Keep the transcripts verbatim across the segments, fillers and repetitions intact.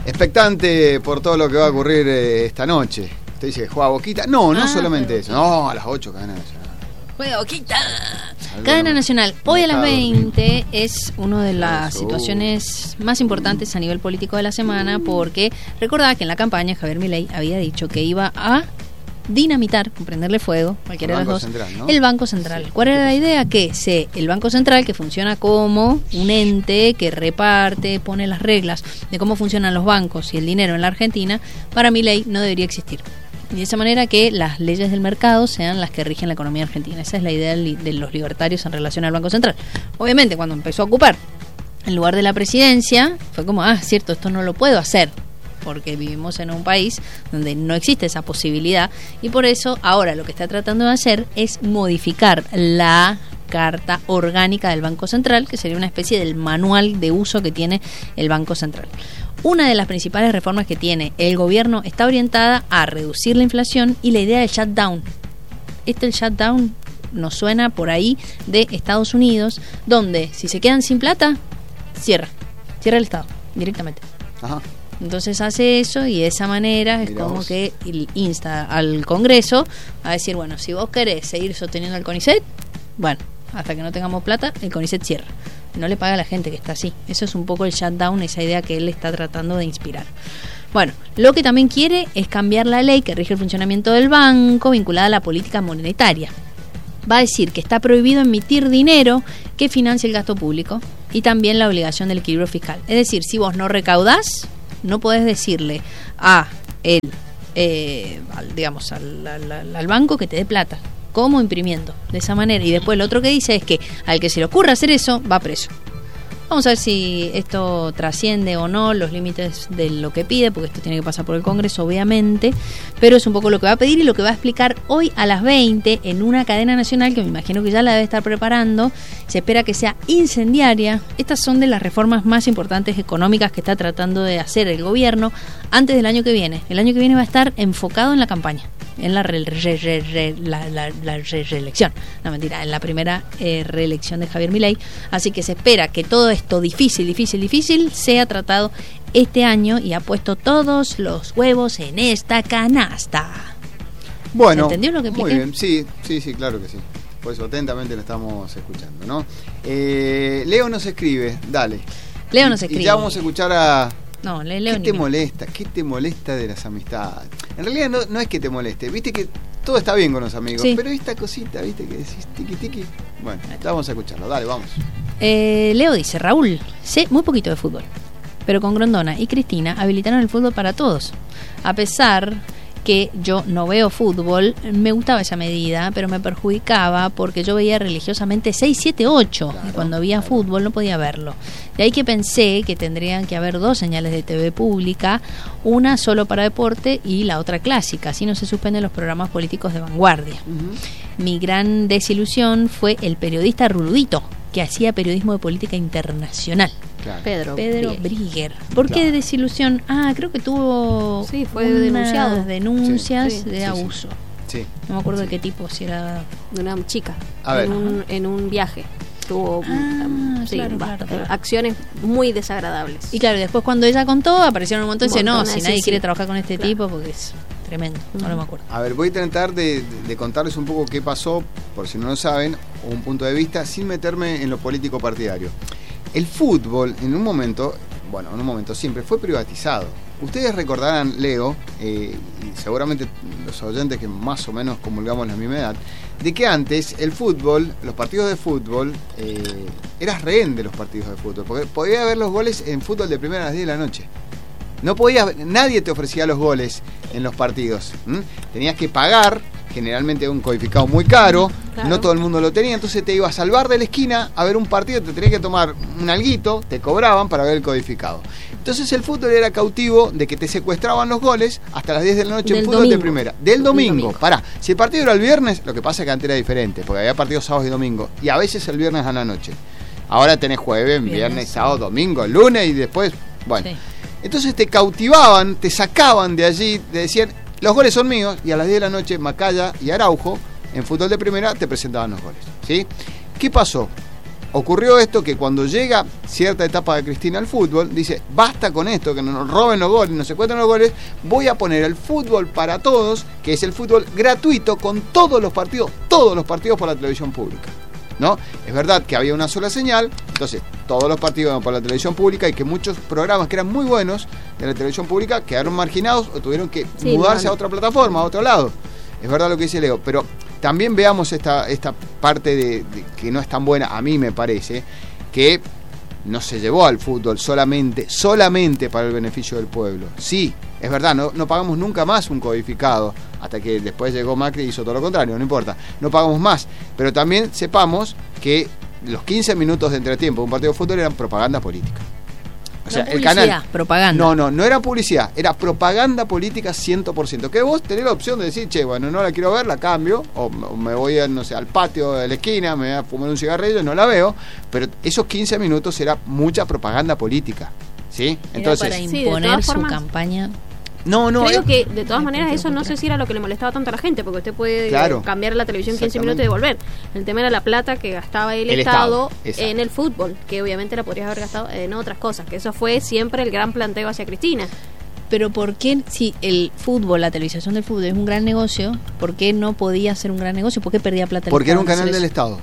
expectante por todo lo que va a ocurrir eh, esta noche. Usted dice que juega Boquita. No, no ah, solamente eso. No, a las ocho cadena nacional. Juega Boquita. Cadena Nacional. Hoy a las veinte es una de las situaciones más importantes a nivel político de la semana, porque recordaba que en la campaña Javier Milei había dicho que iba a dinamitar, prenderle fuego, cualquiera de las dos, Central, ¿no? El Banco Central. Sí. ¿Cuál era la idea? Que se, el Banco Central, que funciona como un ente que reparte, pone las reglas de cómo funcionan los bancos y el dinero en la Argentina, para Milei no debería existir. Y de esa manera que las leyes del mercado sean las que rigen la economía argentina. Esa es la idea de los libertarios en relación al Banco Central. Obviamente, cuando empezó a ocupar el lugar de la presidencia, fue como, ah, cierto, esto no lo puedo hacer, porque vivimos en un país donde no existe esa posibilidad, y por eso ahora lo que está tratando de hacer es modificar la Carta Orgánica del Banco Central, que sería una especie del manual de uso que tiene el Banco Central. Una de las principales reformas que tiene el gobierno está orientada a reducir la inflación y la idea del shutdown. Este el shutdown nos suena por ahí de Estados Unidos, donde si se quedan sin plata, cierra, cierra el Estado directamente. Ajá. Entonces hace eso, y de esa manera es Mirá como vos. que insta al Congreso a decir, bueno, si vos querés seguir sosteniendo al CONICET, bueno, hasta que no tengamos plata, el CONICET cierra. No le paga a la gente que está así. Eso es un poco el shutdown, esa idea que él está tratando de inspirar. Bueno, lo que también quiere es cambiar la ley que rige el funcionamiento del banco vinculada a la política monetaria. Va a decir que está prohibido emitir dinero que financie el gasto público, y también la obligación del equilibrio fiscal. Es decir, si vos no recaudás, no podés decirle a el, eh, al, digamos, al, al, al banco que te dé plata. ¿Cómo? Imprimiendo, de esa manera. Y después lo otro que dice es que al que se le ocurra hacer eso, va preso. Vamos a ver si esto trasciende o no los límites de lo que pide, porque esto tiene que pasar por el Congreso, obviamente, pero es un poco lo que va a pedir y lo que va a explicar hoy a las veinte en una cadena nacional que me imagino que ya la debe estar preparando. Se espera que sea incendiaria. Estas son de las reformas más importantes económicas que está tratando de hacer el gobierno antes del año que viene. El año que viene va a estar enfocado en la campaña, en la, re, re, re, re, la, la, la re, reelección, no mentira, en la primera eh, reelección de Javier Milei. Así que se espera que todo esto difícil, difícil, difícil sea tratado este año, y ha puesto todos los huevos en esta canasta. Bueno, ¿entendió lo que expliqué? Muy bien, sí, sí, sí, claro que sí. Por eso atentamente lo estamos escuchando, ¿no? Eh, Leo nos escribe, dale. Leo nos escribe. Y ya vamos a escuchar a... No, le leo. ¿Qué te molesta? ¿Qué te molesta de las amistades? En realidad no, no es que te moleste, viste que todo está bien con los amigos, sí, pero esta cosita, viste, que decís tiqui tiqui. Bueno, vamos a escucharlo, dale, vamos. Eh, Leo dice, Raúl, sé muy poquito de fútbol, pero con Grondona y Cristina habilitaron el fútbol para todos. A pesar que yo no veo fútbol, me gustaba esa medida, pero me perjudicaba porque yo veía religiosamente seis, siete, ocho, claro, y cuando había claro. fútbol no podía verlo. De ahí que pensé que tendrían que haber dos señales de T V pública, una solo para deporte y la otra clásica, así no se suspenden los programas políticos de vanguardia. Uh-huh. Mi gran desilusión fue el periodista Ruludito, que hacía periodismo de política internacional. Claro. Pedro, Pedro Brigger. ¿Por claro. qué desilusión? Ah, creo que tuvo sí, fue denunciado. denuncias sí, sí. de sí, abuso. Sí. No me acuerdo sí. de qué tipo, si era de una chica. A ver. En un, en un viaje. Tuvo ah, um, sí, claro, bast- claro, claro. acciones muy desagradables. Y claro, después cuando ella contó, aparecieron un montón y dice, no, si nadie sí, quiere sí. trabajar con este claro. tipo, porque es tremendo, no, no me acuerdo. A ver, voy a tratar de, de, de contarles un poco qué pasó, por si no lo saben, un punto de vista, sin meterme en lo político partidario. El fútbol, en un momento, bueno, en un momento siempre, fue privatizado. Ustedes recordarán, Leo, eh, y seguramente los oyentes que más o menos comulgamos la misma edad, de que antes el fútbol, los partidos de fútbol, eh, eras rehén de los partidos de fútbol, porque podía ver los goles en fútbol de primera a las diez de la noche. No podías, nadie te ofrecía los goles en los partidos. ¿Mm? Tenías que pagar, generalmente un codificado muy caro, claro. no todo el mundo lo tenía, entonces te ibas al bar de la esquina a ver un partido, te tenías que tomar un alguito, te cobraban para ver el codificado. Entonces el fútbol era cautivo de que te secuestraban los goles hasta las diez de la noche en fútbol domingo. de primera. Del domingo, domingo, pará, si el partido era el viernes, lo que pasa es que antes era diferente, porque había partidos sábados y domingos, y a veces el viernes a la noche. Ahora tenés jueves, viernes, viernes sábado, domingo, lunes y después, bueno. Sí. Entonces te cautivaban, te sacaban de allí, te decían, los goles son míos, y a las diez de la noche Macaya y Araujo, en fútbol de primera, te presentaban los goles, ¿sí? ¿Qué pasó? ocurrió esto que cuando llega cierta etapa de Cristina al fútbol, dice, basta con esto, que nos roben los goles, nos secuestran los goles, voy a poner el fútbol para todos, que es el fútbol gratuito con todos los partidos, todos los partidos por la televisión pública. ¿No? Es verdad que había una sola señal, entonces todos los partidos eran por la televisión pública y que muchos programas que eran muy buenos de la televisión pública quedaron marginados o tuvieron que sí, mudarse no, a otra plataforma, a otro lado. Es verdad lo que dice Leo, pero también veamos esta, esta parte de, de que no es tan buena, a mí me parece, que no se llevó al fútbol solamente, solamente para el beneficio del pueblo. Sí, es verdad, no, no pagamos nunca más un codificado, hasta que después llegó Macri y hizo todo lo contrario, no importa, no pagamos más. Pero también sepamos que los quince minutos de entretiempo de un partido de fútbol eran propaganda política. O sea, no el canal. Propaganda. No, no, no era publicidad, era propaganda política cien por ciento. Que vos tenés la opción de decir, che, bueno, no la quiero ver, la cambio, o, o me voy a, no sé, al patio de la esquina, me voy a fumar un cigarrillo y no la veo. Pero esos quince minutos era mucha propaganda política. ¿Sí? Entonces, era para imponer sí, su formas, campaña. No, no. Creo que de todas maneras eso no sé si era lo que le molestaba tanto a la gente, porque usted puede claro, cambiar la televisión quince minutos y devolver. El tema era la plata que gastaba el, el Estado, Estado en el fútbol, que obviamente la podrías haber gastado en otras cosas, que eso fue siempre el gran planteo hacia Cristina. Pero ¿por qué si el fútbol, la televisación del fútbol es un gran negocio, por qué no podía ser un gran negocio? ¿Por qué perdía plata el Porque Estado? Porque era un canal del Estado.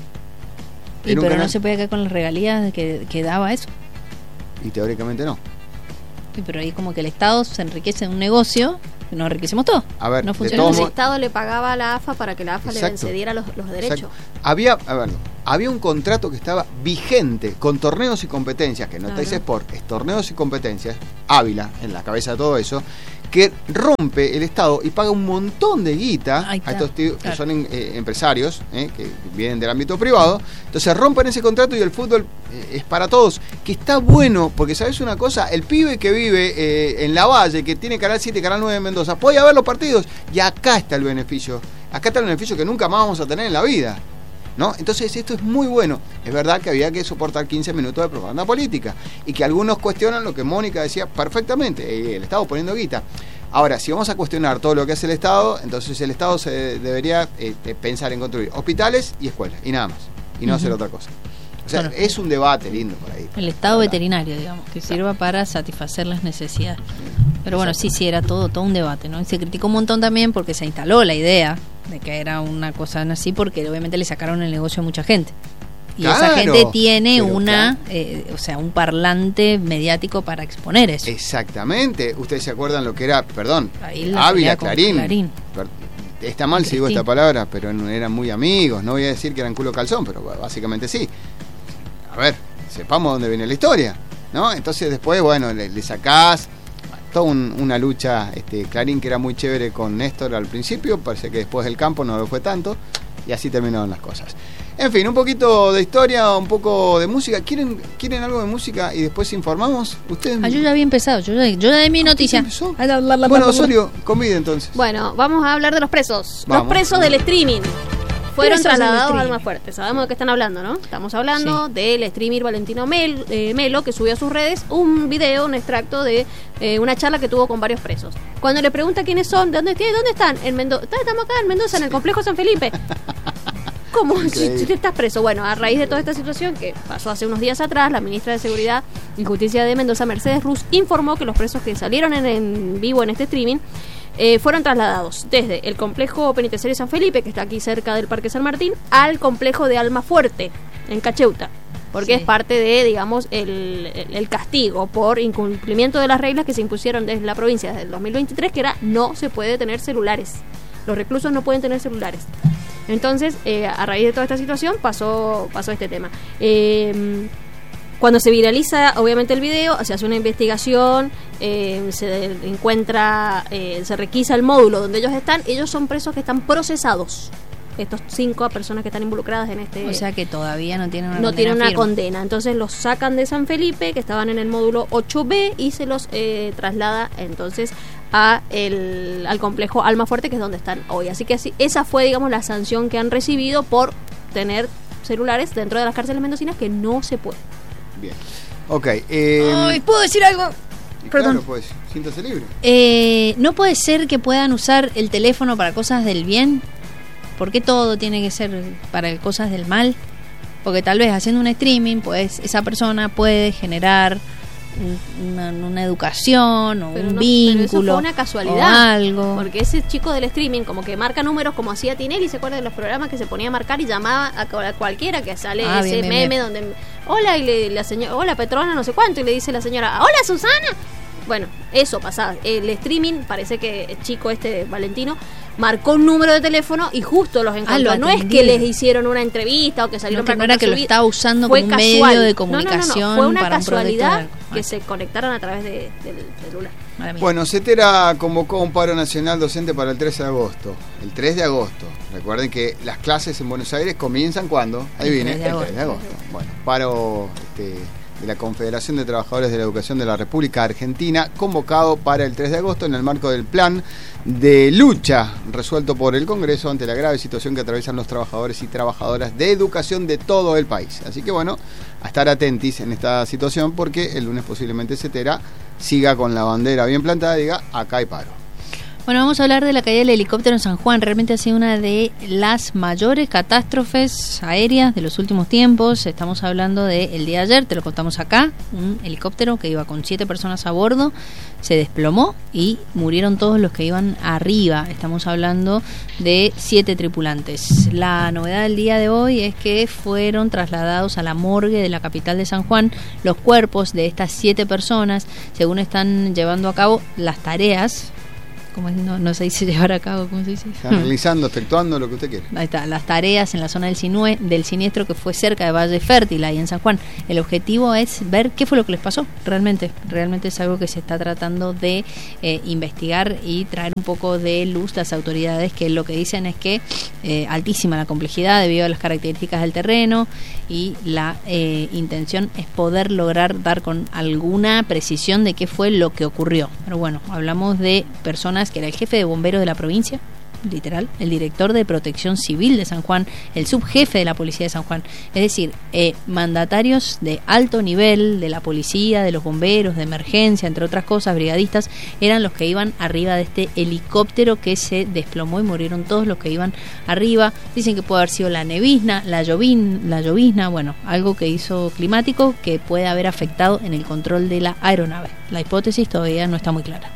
Y pero canal... no se puede caer con las regalías que, que daba eso. Y teóricamente no. Pero ahí como que el Estado se enriquece en un negocio, nos enriquecemos todos. A ver, no funciona. El Estado le pagaba a la A F A para que la A F A Exacto. le cediera los, los derechos. Exacto. Había, a ver, había un contrato que estaba vigente con torneos y competencias, que no está Sport, es torneos y competencias, Ávila, en la cabeza de todo eso, que rompe el Estado y paga un montón de guita a estos tíos claro. que son eh, empresarios, eh, que vienen del ámbito privado. Entonces rompen ese contrato y el fútbol eh, es para todos. Que está bueno, porque ¿sabes una cosa? El pibe que vive eh, en La Valle, que tiene Canal siete y Canal nueve en Mendoza, puede ir a ver los partidos. Y acá está el beneficio. Acá está el beneficio que nunca más vamos a tener en la vida. ¿No? Entonces esto es muy bueno. Es verdad que había que soportar quince minutos de propaganda política y que algunos cuestionan lo que Mónica decía perfectamente, el Estado poniendo guita. Ahora, si vamos a cuestionar todo lo que hace el Estado, entonces el Estado se debería eh, pensar en construir hospitales y escuelas, y nada más, y no uh-huh. hacer otra cosa. O sea, bueno, es un debate lindo por ahí. El Estado veterinario, digamos, que claro. sirva para satisfacer las necesidades. Pero bueno, sí, sí, era todo, todo un debate, ¿no? Y se criticó un montón también porque se instaló la idea de que era una cosa así, porque obviamente le sacaron el negocio a mucha gente. Y claro, esa gente tiene una, claro. eh, o sea, un parlante mediático para exponer eso. Exactamente. Ustedes se acuerdan lo que era, perdón, Ávila, Clarín. Clarín. Está mal si digo esta palabra, pero eran muy amigos. No voy a decir que eran culo calzón, pero básicamente sí. A ver, sepamos dónde viene la historia, ¿no? Entonces después, bueno, le, le sacás toda un, una lucha, este Clarín, que era muy chévere con Néstor al principio, parece que después del campo no lo fue tanto, y así terminaron las cosas. En fin, un poquito de historia, un poco de música. ¿Quieren quieren algo de música y después informamos? ¿Ustedes? Ah, yo ya había empezado, yo ya, yo ya di mi noticia. Ah, la, la, la, bueno, Osorio, convide entonces. Bueno, vamos a hablar de los presos. Vamos. Los presos del streaming fueron trasladados a Almafuerte. Sabemos de qué están hablando, ¿no? Estamos hablando sí. del streamer Valentino Mel, eh, Melo, que subió a sus redes un video, un extracto de eh, una charla que tuvo con varios presos. Cuando le pregunta quiénes son, ¿de dónde, dónde están? En Mendoza. Estamos acá en Mendoza, en el complejo San Felipe. ¿Cómo? Si, si estás preso. Bueno, a raíz de toda esta situación que pasó hace unos días atrás, la ministra de Seguridad y Justicia de Mendoza, Mercedes Ruz, informó que los presos que salieron en, en vivo en este streaming eh, fueron trasladados desde el complejo penitenciario San Felipe, que está aquí cerca del Parque San Martín, al complejo de Almafuerte, en Cacheuta, porque sí. es parte de, digamos, el, el, el castigo por incumplimiento de las reglas que se impusieron desde la provincia desde el dos mil veintitrés, que era no se puede tener celulares. Los reclusos no pueden tener celulares. Entonces, eh, a raíz de toda esta situación pasó pasó este tema. Eh, cuando se viraliza, obviamente, el video, se hace una investigación, eh, se encuentra, eh, se requisa el módulo donde ellos están. Ellos son presos que están procesados. Estos cinco personas que están involucradas en este... O sea que todavía no tienen una no condena tienen una firme. condena. Entonces los sacan de San Felipe, que estaban en el módulo ocho B, y se los eh, traslada entonces a el, al complejo Almafuerte, que es donde están hoy. Así que así, esa fue, digamos, la sanción que han recibido por tener celulares dentro de las cárceles mendocinas, que no se puede. Bien. Ok. Eh... Ay, ¿puedo decir algo? Perdón. Claro, pues, siéntase libre. Eh, ¿No puede ser que puedan usar el teléfono para cosas del bien? ¿Por qué todo tiene que ser para cosas del mal? porque tal vez haciendo un streaming, pues esa persona puede generar una, una educación o pero un no, vínculo, pero eso fue una casualidad, o algo. Porque ese chico del streaming como que marca números como hacía Tinelli, ¿se acuerdan de los programas que se ponía a marcar y llamaba a cualquiera que sale ah, ese bien, meme bien. donde hola y le, la señora, hola Petrona no sé cuánto y le dice la señora, hola Susana? Bueno, eso pasaba. El streaming, parece que el chico este Valentino marcó un número de teléfono y justo los encontró. Ah, no es que les hicieron una entrevista o que salieron no, para que no era que lo estaba usando como un medio de comunicación. No, no, no, no. Fue una para casualidad un que se conectaran a través de, del celular. Bueno, CETERA convocó un paro nacional docente para el trece de agosto. El tres de agosto. Recuerden que las clases en Buenos Aires comienzan ¿cuándo? Ahí viene, el tres de agosto. Bueno, paro este, de la Confederación de Trabajadores de la Educación de la República Argentina, convocado para el tres de agosto en el marco del plan de lucha resuelto por el Congreso ante la grave situación que atraviesan los trabajadores y trabajadoras de educación de todo el país. Así que bueno, a estar atentis en esta situación porque el lunes posiblemente CETERA siga con la bandera bien plantada y diga, acá hay paro. Bueno, vamos a hablar de la caída del helicóptero en San Juan. Realmente ha sido una de las mayores catástrofes aéreas de los últimos tiempos. Estamos hablando de el día de ayer, te lo contamos acá, un helicóptero que iba con siete personas a bordo, se desplomó y murieron todos los que iban arriba. Estamos hablando de siete tripulantes. La novedad del día de hoy es que fueron trasladados a la morgue de la capital de San Juan los cuerpos de estas siete personas, según están llevando a cabo las tareas. Como no, no se dice llevar a cabo, ¿cómo se dice? Están realizando, efectuando lo que usted quiere. Ahí está, las tareas en la zona del, sinue, del siniestro que fue cerca de Valle Fértil, ahí en San Juan. El objetivo es ver qué fue lo que les pasó, realmente. Realmente es algo que se está tratando de eh, investigar y traer un poco de luz las autoridades, que lo que dicen es que eh, altísima la complejidad debido a las características del terreno y la eh, intención es poder lograr dar con alguna precisión de qué fue lo que ocurrió. Pero bueno, hablamos de personas que era el jefe de bomberos de la provincia, literal, el director de Protección Civil de San Juan, el subjefe de la Policía de San Juan, es decir, eh, mandatarios de alto nivel de la policía, de los bomberos, de emergencia, entre otras cosas, brigadistas, eran los que iban arriba de este helicóptero que se desplomó y murieron todos los que iban arriba. Dicen que puede haber sido la neblina, la llovin, la llovizna, bueno, algo que hizo climático que puede haber afectado en el control de la aeronave. La hipótesis todavía no está muy clara.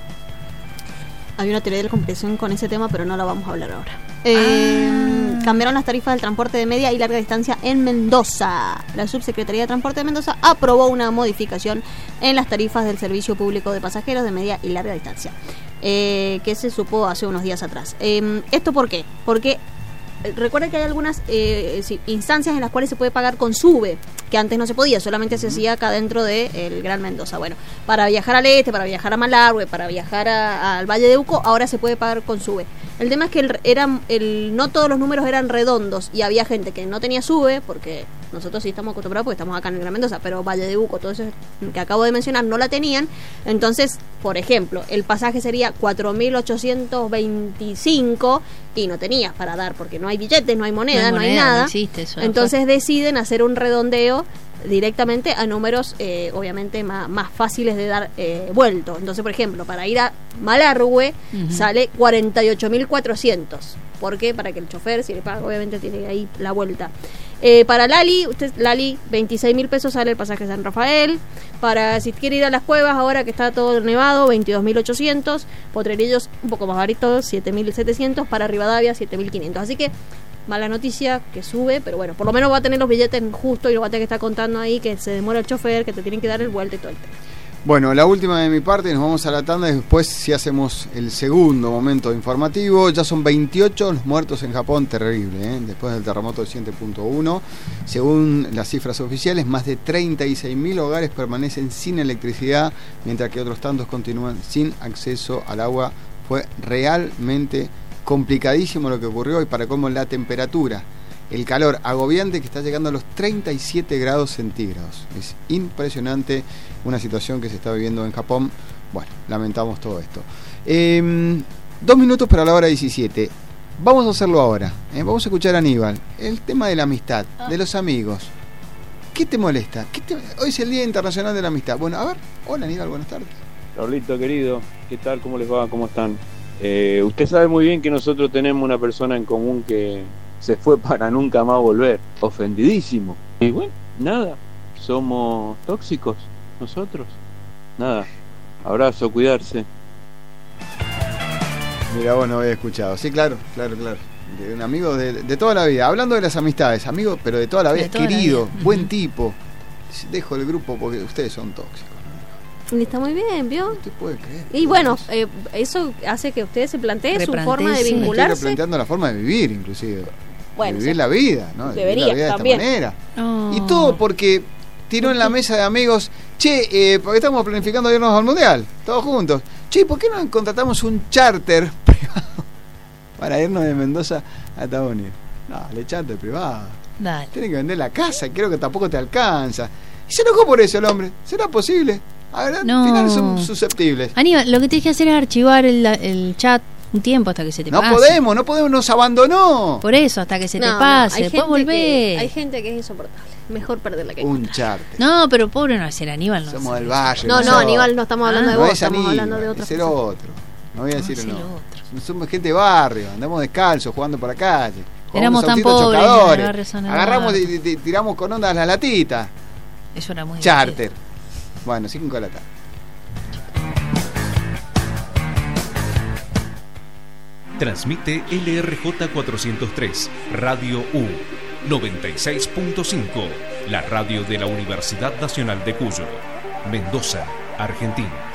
Hay una teoría de la conspiración con ese tema, pero no la vamos a hablar ahora. Eh, ah. Cambiaron las tarifas del transporte de media y larga distancia en Mendoza. La Subsecretaría de Transporte de Mendoza aprobó una modificación en las tarifas del servicio público de pasajeros de media y larga distancia, eh, que se supo hace unos días atrás. Eh, ¿Esto por qué? Porque recuerda que hay algunas eh, instancias en las cuales se puede pagar con SUBE, que antes no se podía, solamente se hacía acá dentro del Gran Mendoza. Bueno, para viajar al este, para viajar a Malargüe, para viajar a, al Valle de Uco, ahora se puede pagar con SUBE. El tema es que el, eran, el, no todos los números eran redondos y había gente que no tenía SUBE, porque nosotros sí estamos acostumbrados porque estamos acá en el Gran Mendoza, pero Valle de Uco, todo eso que acabo de mencionar, no la tenían. Entonces, por ejemplo, el pasaje sería cuatro mil ochocientos veinticinco y no tenías para dar, porque no hay billetes, no hay moneda, no hay, moneda, no hay nada. No existe eso. Entonces deciden hacer un redondeo directamente a números eh, obviamente más, más fáciles de dar eh, vuelto. Entonces, por ejemplo, para ir a Malargüe uh-huh. sale cuarenta y ocho mil cuatrocientos. ¿Por qué? Para que el chofer, si le paga, obviamente tiene ahí la vuelta. Eh, para Lali, usted Lali, veintiséis mil pesos sale el pasaje a San Rafael. Para si quiere ir a las cuevas ahora que está todo nevado, veintidós mil ochocientos. Potrerillos, un poco más baratos, siete mil setecientos. Para Rivadavia, siete mil quinientos. Así que mala noticia que sube, pero bueno, por lo menos va a tener los billetes justo y no va a tener que estar contando ahí que se demora el chofer, que te tienen que dar el vuelta y todo el tema. Bueno, la última de mi parte, nos vamos a la tanda y después si hacemos el segundo momento informativo. Ya son veintiocho los muertos en Japón, terrible, ¿eh? Después del terremoto de siete punto uno. Según las cifras oficiales, más de treinta y seis mil hogares permanecen sin electricidad, mientras que otros tantos continúan sin acceso al agua. Fue realmente complicadísimo lo que ocurrió y para cómo la temperatura, el calor agobiante que está llegando a los treinta y siete grados centígrados. Es impresionante una situación que se está viviendo en Japón. Bueno, lamentamos todo esto. Eh, dos minutos para la hora diecisiete. Vamos a hacerlo ahora. ¿eh? Vamos a escuchar a Aníbal. El tema de la amistad, de los amigos. ¿Qué te molesta? ¿Qué te... Hoy es el Día Internacional de la Amistad. Bueno, a ver. Hola Aníbal, buenas tardes. Raulito querido, ¿qué tal? ¿Cómo les va? ¿Cómo están? Eh, usted sabe muy bien que nosotros tenemos una persona en común que se fue para nunca más volver, ofendidísimo, Y bueno, nada, somos tóxicos nosotros. Nada, abrazo, cuidarse. Mira, vos no había escuchado. Sí, claro, claro, claro. De un amigo de, de toda la vida. Hablando de las amistades, amigo, pero de toda la vida, toda querido, la vida. Buen uh-huh. tipo. Dejo el grupo porque ustedes son tóxicos. Y está muy bien, ¿vio? Usted puede creer. Y bueno, eh, eso hace que usted se plantee su forma de vincularse. Estoy replanteando la forma de vivir, inclusive. Bueno, de vivir sí. la vida, ¿no? De debería, vivir la vida también. De esta manera. Oh. Y todo porque tiró en la mesa de amigos, che, eh, porque estamos planificando irnos al Mundial, todos juntos. Che, ¿por qué no contratamos un charter privado para irnos de Mendoza a Estados Unidos? No, le charter privado. Dale. Tienen que vender la casa, creo que tampoco te alcanza. Y se enojó por eso el hombre. ¿Será posible? A ver, no. Al final son susceptibles. Aníbal, lo que tienes que hacer es archivar el, el chat un tiempo hasta que se te no pase. No podemos, no podemos, nos abandonó. Por eso, hasta que se no, te pase, no, después volver. Hay gente que es insoportable. Mejor perderla que un charter. No, pero pobre no es ser Aníbal. No somos del Valle. No, no, no, Aníbal, no estamos hablando ah, de vos, no estamos Aníbal, hablando de otros. Es el otro. No voy a decir no. no. Somos gente de barrio, andamos descalzos, jugando por la calle. Éramos tan pobres. Agarramos y, y, y tiramos con ondas las latitas. Eso era muy charter. Divertido. Bueno, cinco de la tarde. Transmite L R J cuatrocientos tres, Radio U, noventa y seis punto cinco, la radio de la Universidad Nacional de Cuyo, Mendoza, Argentina.